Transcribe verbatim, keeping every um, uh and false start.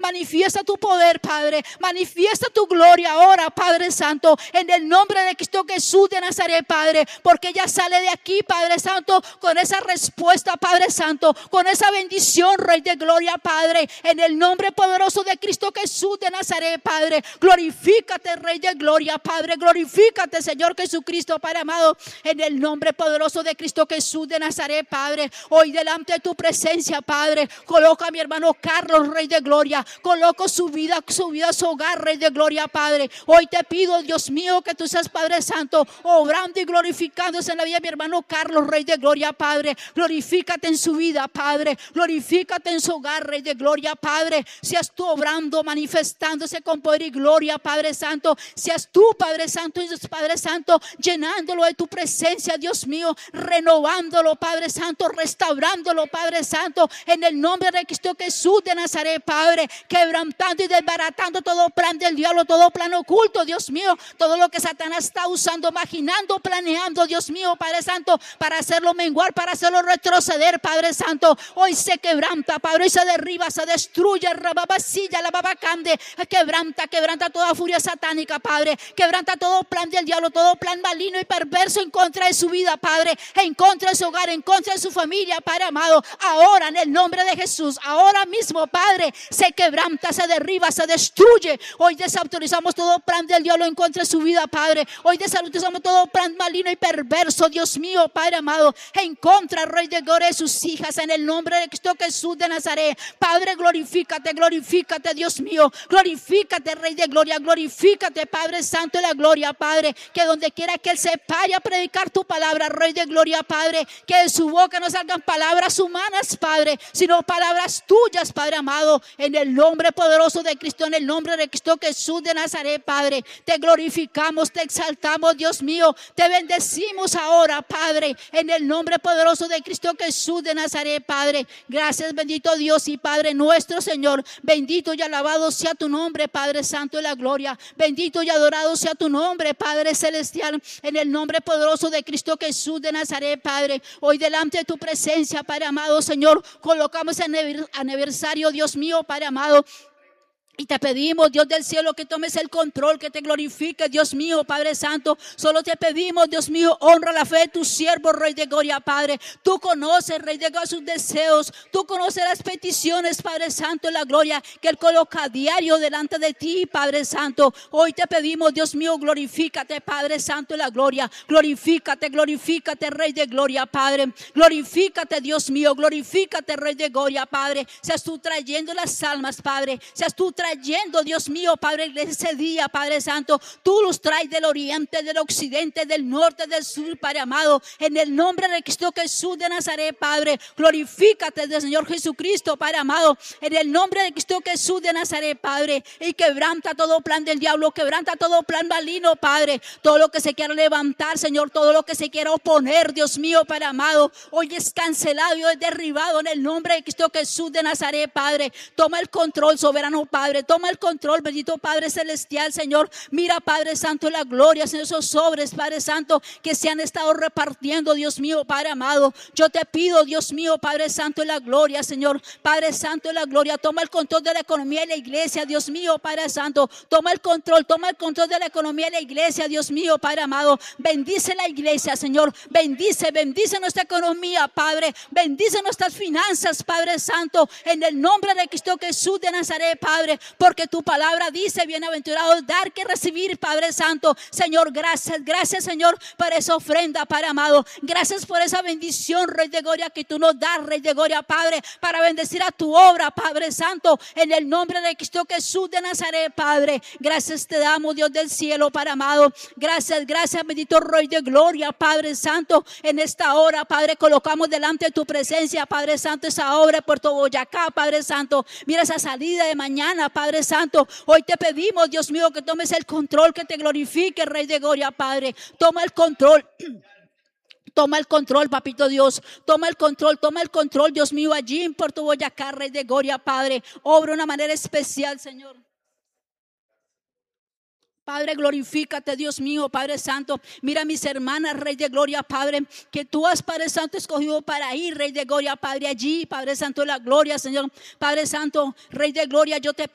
Manifiesta tu poder, Padre. Manifiesta tu gloria ahora, Padre Santo, en el nombre de Cristo Jesús de Nazaret, Padre, porque ella sale de aquí, Padre Santo, con esa respuesta, Padre Santo, con esa bendición, Rey de gloria, Padre, en el nombre poderoso de Cristo Jesús de Nazaret, Padre. Glorifícate, Rey de gloria, Padre. Glorifícate, Señor Jesucristo, Padre amado, en el nombre poderoso de Cristo Jesús de Nazaret, Padre. Hoy delante de tu presencia, Padre, coloca a mi hermano Carlos, Rey de gloria. Coloco su vida, su vida, su hogar, Rey de gloria, Padre. Hoy te pido, Dios mío, que tú seas, Padre Santo, obrando y glorificándose en la vida de mi hermano Carlos, Rey de gloria, Padre. Glorifícate en su vida, Padre. Glorifícate en su hogar, Rey de gloria, Padre. Seas tú obrando, manifestándose con poder y gloria, Padre Santo. Seas tú, Padre Santo, y Padre Santo, llenándolo de tu presencia, Dios mío, renovándolo, Padre Santo, restaurándolo, Padre Santo, en el nombre de Cristo Jesús de Nazaret, Padre, quebrantando y desbaratando todo plan del diablo, todo plan oculto, Dios mío, todo lo que Satanás está usando, imaginando, planeando, Dios mío, Padre Santo, para hacerlo menguar, para hacerlo retroceder, Padre Santo. Hoy se quebranta, Padre, hoy se derriba, se destruye, rababasilla, la babacande, quebranta, quebranta toda furia satánica, Padre, quebranta todo plan del diablo, todo plan maligno y perverso en contra de su vida, Padre, en contra de su hogar, en contra de su familia, Padre amado. Ahora, en el nombre de Jesús, ahora mismo, Padre, se quebranta, se derriba, se destruye. Hoy desautorizamos todo plan del diablo en contra de su vida, Padre. Hoy desautorizamos todo plan maligno y perverso, Dios mío, Padre amado, en contra, Rey de gloria, de sus hijas, en el nombre de Cristo Jesús de Nazaret. Padre, glorifícate, glorifícate, Dios mío, glorifícate, Rey de gloria, glorifícate, Padre Santo de la gloria, Padre, que donde quiera que él se pare a predicar tu palabra, Rey de gloria, Padre, que de su boca no salgan palabras humanas, Padre, sino palabras tuyas, Padre amado, en el nombre poderoso de Cristo, en el nombre de Cristo Jesús de Nazaret, Padre. Te glorificamos, te exaltamos, Dios mío, te bendecimos ahora, Padre, en el nombre poderoso de Cristo Jesús de Nazaret, Padre. Gracias, bendito Dios y Padre nuestro, Señor. Bendito y alabado sea tu nombre, Padre Santo de la gloria. Bendito y adorado sea tu nombre, Padre celestial, en el nombre poderoso de Cristo Jesús de Nazaret, Padre. Hoy delante de tu presencia, Padre amado, Señor, colocamos el aniversario, Dios mío, Padre amado. Y te pedimos, Dios del cielo, que tomes el control, que te glorifiques, Dios mío, Padre Santo. Solo te pedimos, Dios mío, honra la fe de tu siervo, Rey de gloria, Padre. Tú conoces, Rey de gloria, sus deseos. Tú conoces las peticiones, Padre Santo, en la gloria que Él coloca a diario delante de ti, Padre Santo. Hoy te pedimos, Dios mío, glorifícate, Padre Santo, en la gloria. Glorifícate, glorifícate, Rey de gloria, Padre. Glorifícate, Dios mío, glorifícate, Rey de gloria, Padre. Seas tú trayendo las almas, Padre. Seas tú trayendo trayendo, Dios mío, Padre, ese día, Padre Santo, tú los traes del oriente, del occidente, del norte, del sur, Padre amado, en el nombre de Cristo Jesús de Nazaret, Padre. Glorifícate del Señor Jesucristo, Padre amado, en el nombre de Cristo Jesús de Nazaret, Padre, y quebranta todo plan del diablo, quebranta todo plan maligno, Padre, todo lo que se quiera levantar, Señor, todo lo que se quiera oponer, Dios mío, Padre amado, hoy es cancelado y hoy es derribado en el nombre de Cristo Jesús de Nazaret, Padre. Toma el control, soberano Padre. Toma el control, bendito Padre celestial, Señor. Mira, Padre Santo, la gloria, Señor, esos sobres, Padre Santo, que se han estado repartiendo, Dios mío, Padre amado. Yo te pido, Dios mío, Padre Santo, en la gloria, Señor. Padre Santo, en la gloria. Toma el control de la economía de la iglesia, Dios mío, Padre Santo. Toma el control, toma el control de la economía de la iglesia, Dios mío, Padre amado. Bendice la iglesia, Señor. Bendice, bendice nuestra economía, Padre. Bendice nuestras finanzas, Padre Santo, en el nombre de Cristo Jesús de Nazaret, Padre. Porque tu palabra dice, bienaventurado dar que recibir, Padre Santo. Señor, gracias, gracias, Señor, por esa ofrenda, Padre amado. Gracias por esa bendición, Rey de gloria, que tú nos das, Rey de gloria, Padre, para bendecir a tu obra, Padre Santo, en el nombre de Cristo Jesús de Nazaret, Padre. Gracias te damos, Dios del cielo, Padre amado. Gracias, gracias, bendito Rey de gloria, Padre Santo. En esta hora, Padre, colocamos delante de tu presencia, Padre Santo, esa obra de Puerto Boyacá, Padre Santo. Mira esa salida de mañana, Padre Santo. Hoy te pedimos, Dios mío, que tomes el control, que te glorifique, Rey de gloria, Padre. Toma el control. Toma el control, papito Dios. Toma el control, toma el control, Dios mío, allí en Puerto Boyacá, Rey de gloria, Padre. Obra de una manera especial, Señor. Padre, glorifícate, Dios mío, Padre Santo. Mira a mis hermanas, Rey de gloria, Padre, que tú has, Padre Santo, escogido para ir, Rey de gloria, Padre, allí, Padre Santo, la gloria, Señor. Padre Santo, Rey de gloria, yo te